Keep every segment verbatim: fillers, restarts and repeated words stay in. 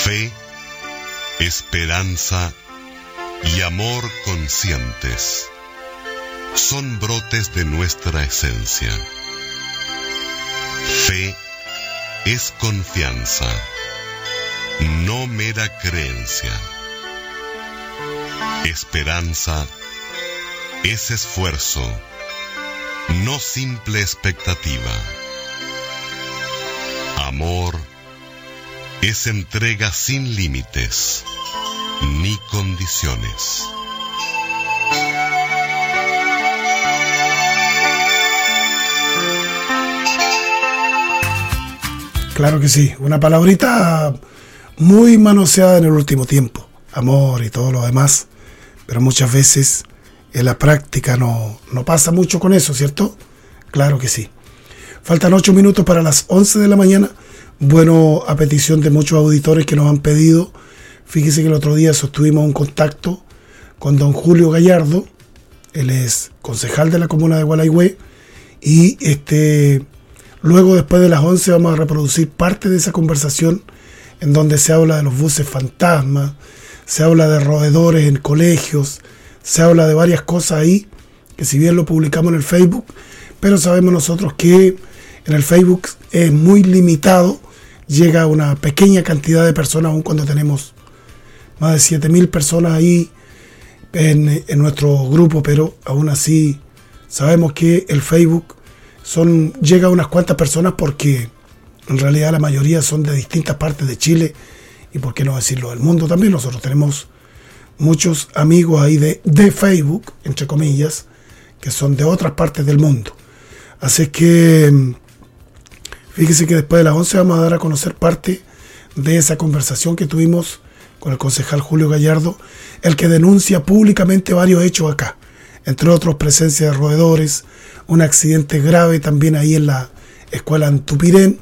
Fe, esperanza y amor conscientes son brotes de nuestra esencia. Fe es confianza, no mera creencia. Esperanza es esfuerzo, no simple expectativa. Amor es entrega sin límites ni condiciones. Claro que sí, una palabrita muy manoseada en el último tiempo, amor y todo lo demás, pero muchas veces en la práctica no, no pasa mucho con eso, ¿cierto? Claro que sí. Faltan ocho minutos para las once de la mañana. Bueno, a petición de muchos auditores que nos han pedido, fíjese que el otro día sostuvimos un contacto con don Julio Gallardo. Él es concejal de la comuna de Gualeguay, y este, luego después de las once vamos a reproducir parte de esa conversación en donde se habla de los buses fantasmas, se habla de roedores en colegios, se habla de varias cosas ahí, que si bien lo publicamos en el Facebook, pero sabemos nosotros que en el Facebook es muy limitado, llega a una pequeña cantidad de personas, aun cuando tenemos más de siete mil personas ahí en, en nuestro grupo, pero aún así sabemos que el Facebook son, llega a unas cuantas personas porque en realidad la mayoría son de distintas partes de Chile y por qué no decirlo del mundo también. Nosotros tenemos muchos amigos ahí de, de Facebook, entre comillas, que son de otras partes del mundo. Así que fíjese que después de las once vamos a dar a conocer parte de esa conversación que tuvimos con el concejal Julio Gallardo, el que denuncia públicamente varios hechos acá, entre otros presencia de roedores, un accidente grave también ahí en la escuela Antupirén,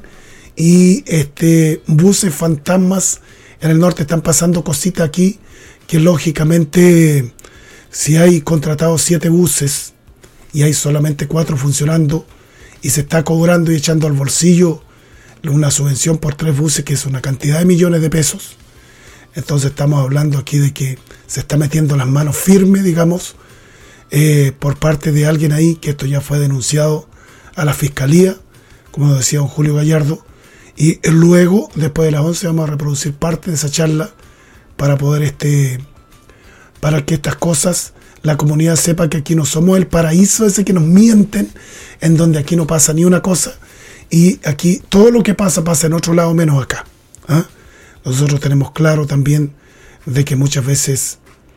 y este buses fantasmas en el norte. Están pasando cositas aquí que lógicamente, si hay contratados siete buses y hay solamente cuatro funcionando y se está cobrando y echando al bolsillo una subvención por tres buses, que es una cantidad de millones de pesos, entonces estamos hablando aquí de que se está metiendo las manos firmes, digamos, eh, por parte de alguien ahí, que esto ya fue denunciado a la fiscalía, como decía don Julio Gallardo, y luego, después de las once, vamos a reproducir parte de esa charla para poder, este, para que estas cosas, la comunidad sepa que aquí no somos el paraíso ese que nos mienten, en donde aquí no pasa ni una cosa, y aquí todo lo que pasa, pasa en otro lado menos acá. ¿Ah? Nosotros tenemos claro también de que muchas veces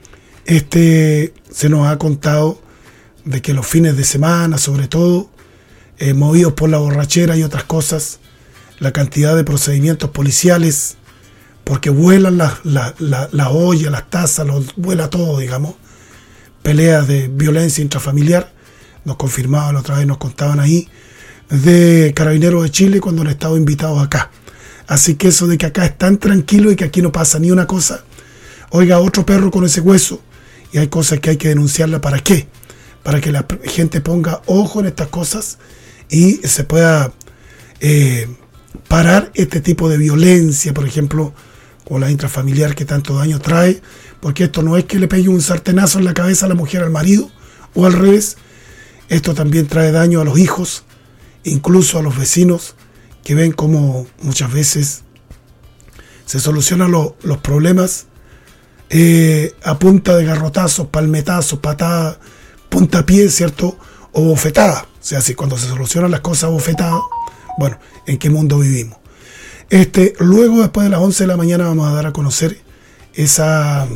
este, se nos ha contado de que los fines de semana, sobre todo, eh, movidos por la borrachera y otras cosas, la cantidad de procedimientos policiales, porque vuelan las la, la, la ollas, las tazas, los, vuela todo, digamos, peleas de violencia intrafamiliar, nos confirmaban la otra vez, nos contaban ahí, de Carabineros de Chile cuando han estado invitados acá. Así que eso de que acá es tan tranquilo y que aquí no pasa ni una cosa, oiga, otro perro con ese hueso, y hay cosas que hay que denunciarla. ¿Para qué? Para que la gente ponga ojo en estas cosas y se pueda eh, parar este tipo de violencia, por ejemplo, con la intrafamiliar que tanto daño trae, porque esto no es que le pegue un sartenazo en la cabeza a la mujer al marido, o al revés, esto también trae daño a los hijos, incluso a los vecinos, que ven como muchas veces se solucionan lo, los problemas eh, a punta de garrotazos, palmetazos, patadas, puntapiés, ¿cierto? O bofetadas. O sea, si cuando se solucionan las cosas bofetadas, bueno, ¿en qué mundo vivimos? Este, luego, después de las once de la mañana, vamos a dar a conocer esa...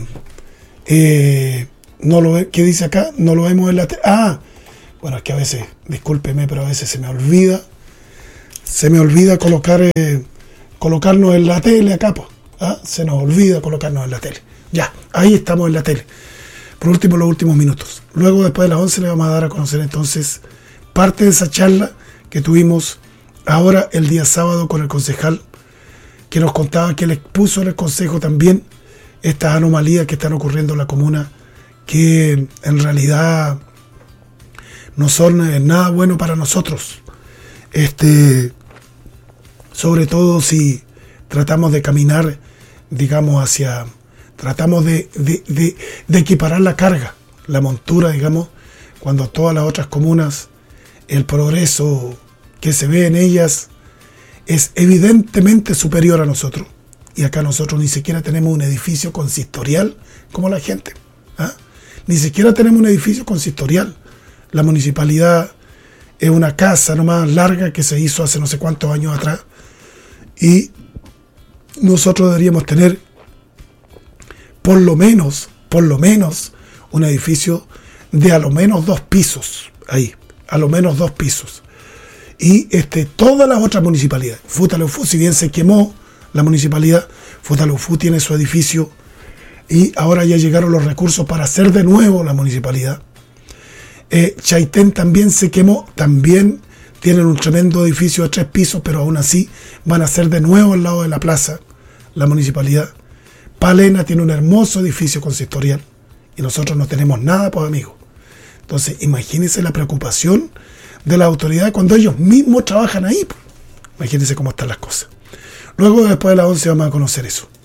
Eh, no lo ve, ¿qué dice acá? No lo vemos en la tele. Ah, bueno, es que a veces, discúlpeme, pero a veces se me olvida. Se me olvida colocar eh, colocarnos en la tele acá, pues. ¿Ah? Se nos olvida colocarnos en la tele. Ya, ahí estamos en la tele. Por último, los últimos minutos. Luego, después de las once, le vamos a dar a conocer entonces parte de esa charla que tuvimos ahora el día sábado con el concejal, que nos contaba que le expuso en el consejo también estas anomalías que están ocurriendo en la comuna, que en realidad no son eh, nada bueno para nosotros. Este, sobre todo si tratamos de caminar digamos, hacia... Tratamos de, de, de, de equiparar la carga, la montura, digamos, cuando todas las otras comunas, el progreso que se ve en ellas es evidentemente superior a nosotros. Y acá nosotros ni siquiera tenemos un edificio consistorial como la gente. ¿Ah? Ni siquiera tenemos un edificio consistorial. La municipalidad es una casa nomás larga que se hizo hace no sé cuántos años atrás. Y nosotros deberíamos tener por lo menos, por lo menos, un edificio de a lo menos dos pisos. Ahí, a lo menos dos pisos. Y este, todas las otras municipalidades. Futaleufú, si bien se quemó la municipalidad, Futaleufú tiene su edificio y ahora ya llegaron los recursos para hacer de nuevo la municipalidad. Eh, Chaitén también se quemó, también tienen un tremendo edificio de tres pisos, pero aún así van a hacer de nuevo al lado de la plaza la municipalidad. Palena tiene un hermoso edificio consistorial y nosotros no tenemos nada, pues amigos. Entonces, imagínense la preocupación de la autoridad cuando ellos mismos trabajan ahí. Imagínense cómo están las cosas. Luego, después de las once, vamos a conocer eso.